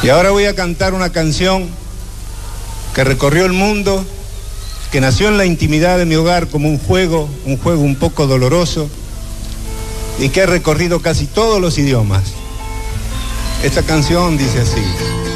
Y ahora voy a cantar una canción que recorrió el mundo, que nació en la intimidad de mi hogar como un juego un poco doloroso, y que ha recorrido casi todos los idiomas. Esta canción dice así: